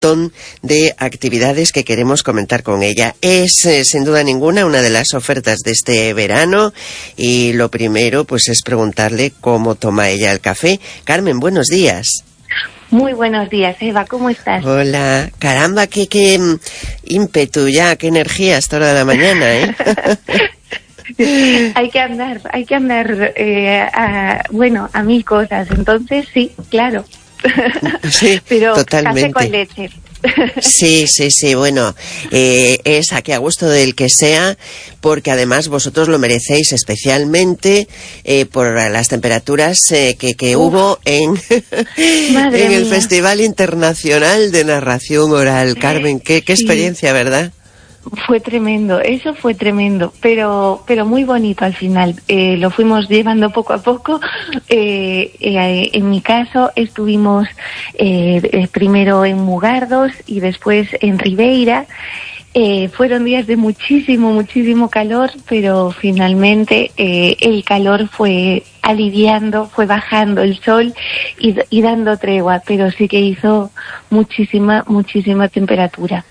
montón de actividades que queremos comentar con ella. Es, sin duda ninguna, una de las ofertas de este verano, y lo primero pues es preguntarle cómo toma ella el café. Carmen, buenos días. Muy buenos días, Eva, ¿cómo estás? Hola, caramba, qué ímpetu ya, qué energía a esta hora de la mañana, ¿eh? Hay que andar a mil cosas, entonces sí, claro. Sí, pero totalmente. Café con leche. Sí, bueno, es a que a gusto del que sea, porque además vosotros lo merecéis especialmente por las temperaturas que hubo en el Festival Internacional de Narración Oral. Carmen, qué experiencia, ¿verdad? Fue tremendo, eso fue tremendo, pero muy bonito al final. Lo fuimos llevando poco a poco. En mi caso estuvimos primero en Mugardos y después en Ribeira. Fueron días de muchísimo calor, pero finalmente el calor fue aliviando, fue bajando el sol y dando tregua, pero sí que hizo muchísima temperatura.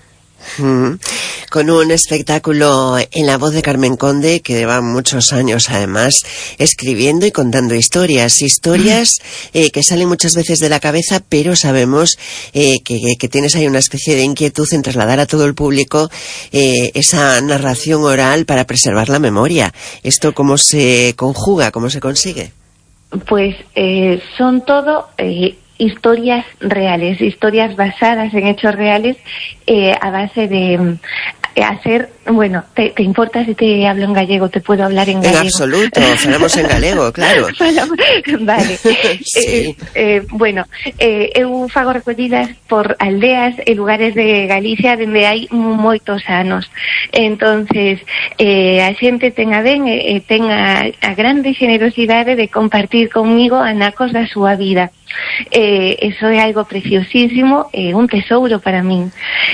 Con un espectáculo en la voz de Carmen Conde, que lleva muchos años además escribiendo y contando historias que salen muchas veces de la cabeza, pero sabemos que tienes ahí una especie de inquietud en trasladar a todo el público esa narración oral para preservar la memoria. ¿Esto cómo se conjuga, cómo se consigue? Pues son todo historias reales, historias basadas en hechos reales, a base de hacer... Bueno, ¿te importa si te hablo en gallego? ¿Te puedo hablar en gallego? En absoluto, falamos en galego, claro. Vale. Sí. Eu fago recollidas por aldeas e lugares de Galicia donde hai moitos anos. Entonces, a xente ten a ben e ten a grande generosidade de compartir comigo anacos da súa vida. Eso é algo preciosísimo, un tesouro para min.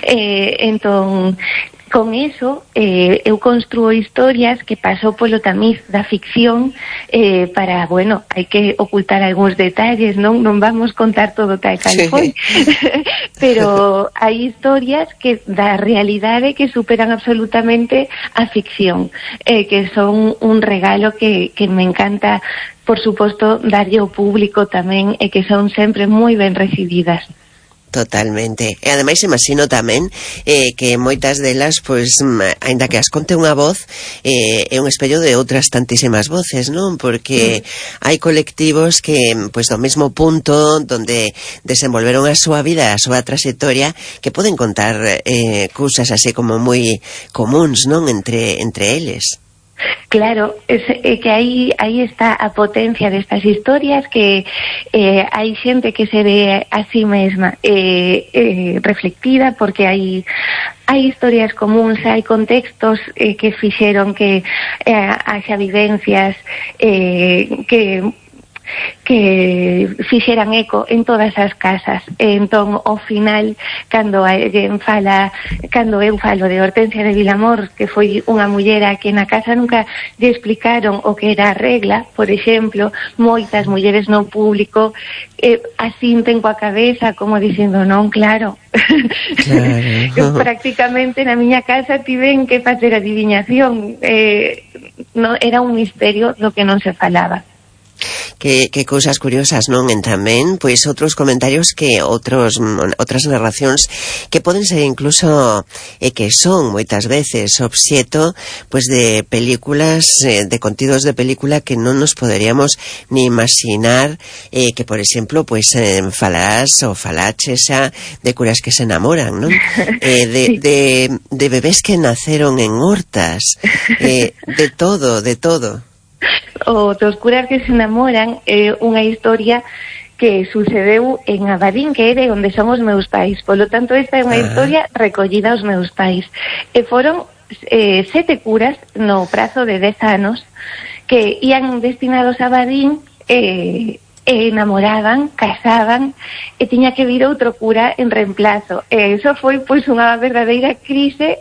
Entón, con eso, eu construo historias que pasou polo tamiz da ficción, para, hai que ocultar algúns detalles, non vamos contar todo tal cal foi. Pero hai historias que da realidade que superan absolutamente a ficción, que son un regalo que me encanta, por suposto, darlle ao público tamén, e que son sempre moi ben recibidas. Totalmente. E ademais imagino tamén que moitas delas, pois, aínda que as conte unha voz, é un espello de outras tantísimas voces, non? Porque hai colectivos que, pois, do mesmo punto donde desenvolveron a súa vida, a súa trayectoria, que poden contar cousas así como moi comuns, non? Entre eles. Claro, que aí está a potencia destas historias, que hai xente que se ve a sí mesma reflectida, porque hai historias comuns, hai contextos que fixeron que haxa vivencias que fixeran eco en todas as casas. Entón, ao final, cando eu falo de Hortensia de Vilamor, que foi unha mullera que na casa nunca lle explicaron o que era a regla, por exemplo, moitas mulleres no público asinten coa cabeza como dicindo, non, claro. Prácticamente na miña casa tiven que facer adiviñación, era un misterio do que non se falaba. Que cousas curiosas, non? En tamén, pois, outros comentarios que outras narracións que poden ser incluso que son moitas veces obxeto, pois, de películas, de contidos de película que non nos poderíamos ni imaginar, que, por exemplo, pois, falarás ou falaches xa de curas que se enamoran, non? De bebés que naceron en hortas, de todo. O dos curas que se enamoran é unha historia que sucedeu en Abadín, que é de onde son os meus pais. Polo tanto, esta é unha historia recollida aos meus pais. E foron 7 curas no prazo de 10 anos que ían destinados a Abadín enamoraban, casaban e tiña que vir outro cura en reemplazo. Eso foi pois unha verdadeira crise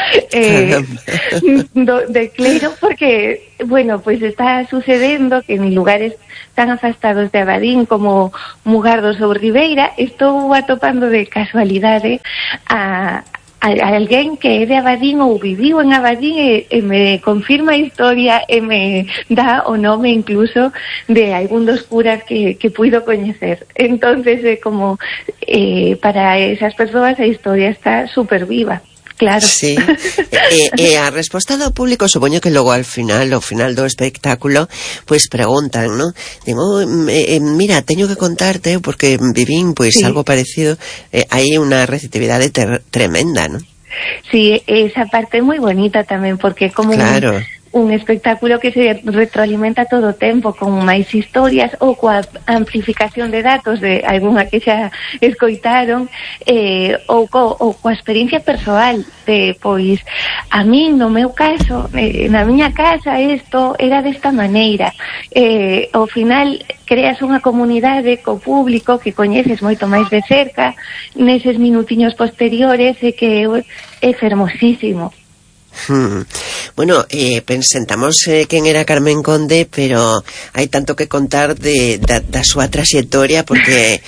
de clero, porque bueno, pois está sucedendo que en lugares tan afastados de Abadín como Mugardos ou Ribeira estou atopando de casualidade a alguén que é de Abadín ou viviu en Abadín e me confirma a historia e me dá o nome incluso de algún dos curas que puido coñecer. Entonces, como para esas persoas a historia está super viva. Claro. Sí. A resposta do público, supoño que logo ao final do espectáculo, pois preguntan, ¿no? Digo, mira, teño que contarte porque vivín pois algo parecido. Hai unha receptividade tremenda, ¿no? Sí, esa parte é moi bonita tamén, porque como claro. un espectáculo que se retroalimenta todo o tempo con máis historias ou coa amplificación de datos de algunha que xa escoitaron, ou coa experiencia persoal de, pois, a min, no meu caso, na miña casa isto era desta maneira. Ao final creas unha comunidade co público que coñeces moito máis de cerca neses minutiños posteriores e que é fermosísimo. Bueno, sentamos quen era Carmen Conde, pero hai tanto que contar da súa traxectoria, porque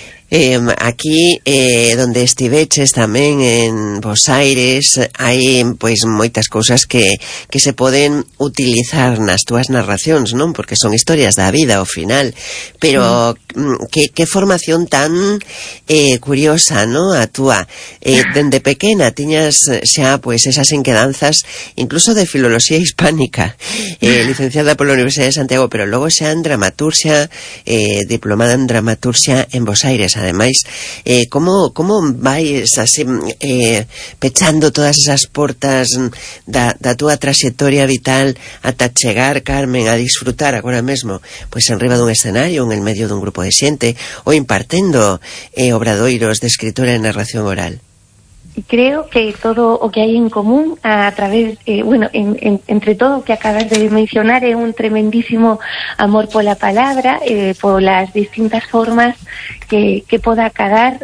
aquí donde estiveches tamén en Bos Aires hai pois moitas cousas que se poden utilizar nas túas narracións, non? Porque son historias da vida ao final, pero que formación tan curiosa, non? A túa dende pequena tiñas xa pois esas inquedanzas incluso de filoloxía hispánica, licenciada pola Universidade de Santiago, pero logo xa en dramaturxia, diplomada en dramaturxia en Bos Aires. Ademais, como vais así pechando todas esas portas da túa traxectoria vital ata chegar, Carmen, a disfrutar agora mesmo pois enriba dun escenario, en el medio dun grupo de xente, ou impartendo obradoiros de escritura e narración oral? Creo que todo o que hai en común a través, entre todo o que acabas de mencionar, é un tremendísimo amor pola palabra, polas distintas formas que poda acadar,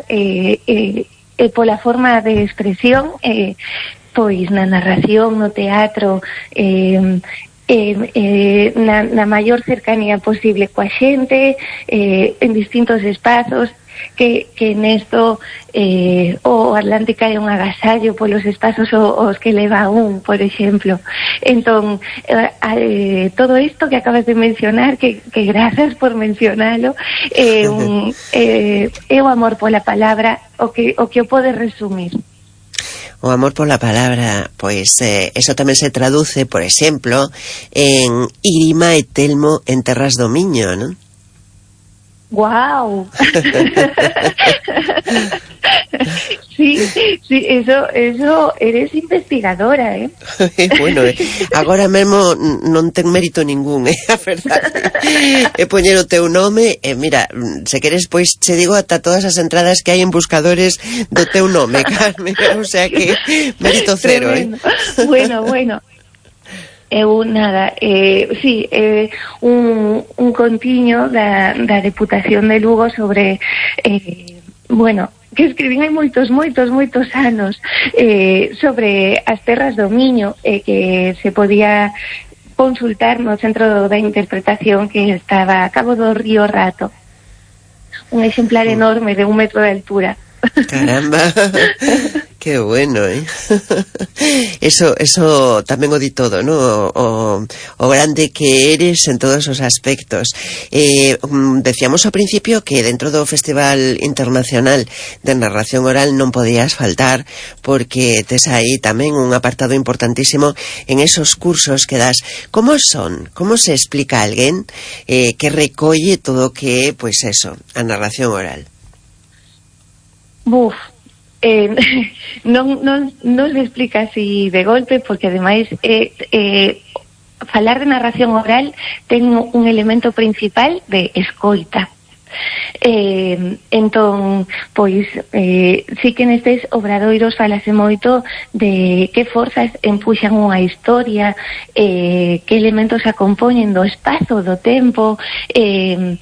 pola forma de expresión, pois na narración, no teatro, na maior cercanía posible coa xente, en distintos espazos, que nesto o Atlántica é un agasallo polos espazos os que leva un, por exemplo. Entón, todo isto que acabas de mencionar, que grazas por mencionalo, é o amor pola palabra o que o pode resumir. O amor pola palabra, pois eso tamén se traduce, por exemplo, en Irima e Telmo en Terras do Miño, non? ¡Guau! Sí, eso eres investigadora, ¿eh? Bueno, agora mesmo non ten mérito ningún, a verdade. É poñer o teu nome, mira, se queres, pois, che digo ata todas as entradas que hai en buscadores do teu nome, Carmen, o sea que mérito cero, Bueno. Eu nada, sí, un contiño da Deputación de Lugo sobre, que escribín hai moitos anos sobre as terras do Miño, que se podía consultar no Centro da Interpretación que estaba a cabo do río Rato. Un exemplar enorme de 1 metro de altura. Caramba, que bueno, Eso tamén o di todo, ¿no? O grande que eres en todos os aspectos. Decíamos ao principio que dentro do Festival Internacional de Narración Oral non podías faltar, porque tes aí tamén un apartado importantísimo en esos cursos que das. Como son? Como se explica a alguén que recolle todo o que é, pois eso, a narración oral? Non se explica así de golpe, porque ademais falar de narración oral ten un elemento principal de escoita. Entón, pois, sí que nestes obradoiros falase moito de que forzas empuxan unha historia, que elementos a compoñen do espazo, do tempo, e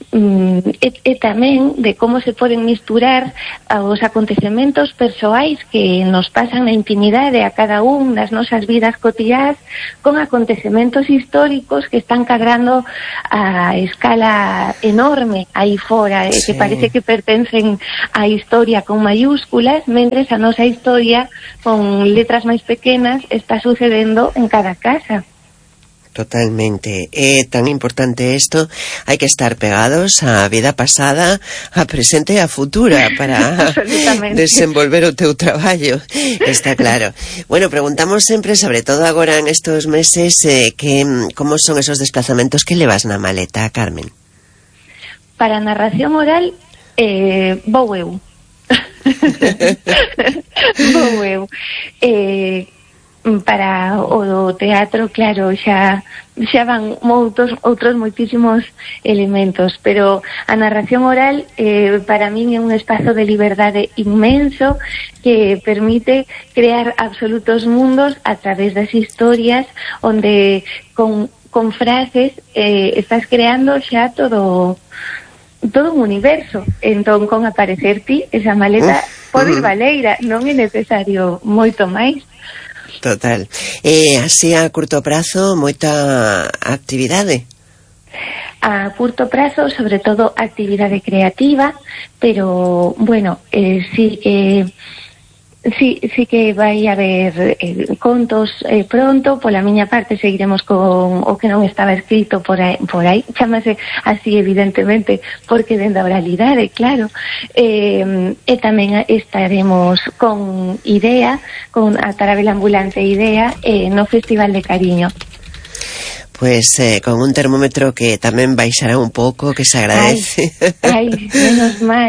tamén de como se poden misturar os acontecementos persoais que nos pasan na intimidade a cada un das nosas vidas cotiás con acontecementos históricos que están cadrando a escala enorme aí fora, que parece que pertencen á historia con mayúsculas, mentres a nosa historia con letras máis pequenas está sucedendo en cada casa. Totalmente. É tan importante isto, hai que estar pegados á vida pasada, á presente e á futura para desenvolver o teu traballo, está claro. Bueno, preguntamos sempre, sobre todo agora en estos meses, como son esos desplazamentos que levas na maleta, Carmen? Para a narración oral, vou eu. Vou eu. Para o teatro, claro, xa van outros moitísimos elementos, pero a narración oral para min é un espazo de liberdade inmenso que permite crear absolutos mundos a través das historias, onde con frases estás creando xa todo un universo. Entón, con aparecer ti, esa maleta pode ir baleira, non é necesario moito máis. Total. Así a curto prazo, moita actividade? A curto prazo, sobre todo, actividade creativa, pero, bueno, sí que vai haber contos pronto. Pola miña parte seguiremos con o que non estaba escrito por aí, chámase así evidentemente porque dende a oralidade, claro, e tamén estaremos con Idea, con a Tarabela Ambulante Idea, no Festival de Cariño. Pues con un termómetro que tamén baixará un pouco, que se agradece. Ai, menos mal,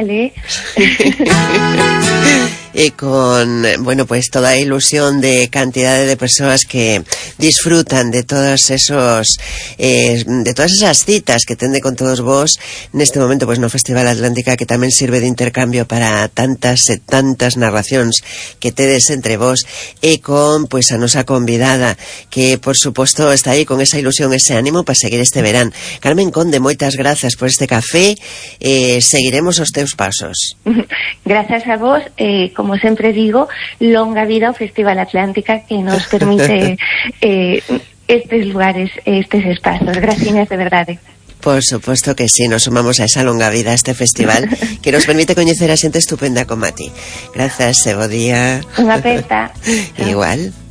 Y con, bueno, pues toda a ilusión de cantidad de persoas que disfrutan de todos esos de todas esas citas que tende con todos vos neste momento, pues no Festival Atlántica, que tamén sirve de intercambio para tantas e tantas narracións que tedes entre vos, e con, pues, a nosa convidada que, por suposto, está aí con esa ilusión, ese ánimo para seguir este verán. Carmen Conde, moitas grazas por este café, seguiremos os teus pasos. Grazas a vos, como sempre digo, longa vida ao Festival Atlántica, que nos permite estes lugares, estes espazos. Graciñas de verdade. Por suposto que sí, nos sumamos a esa longa vida, a este festival que nos permite coñecer a xente estupenda como a ti. Grazas, e bo día. Unha aperta. Igual.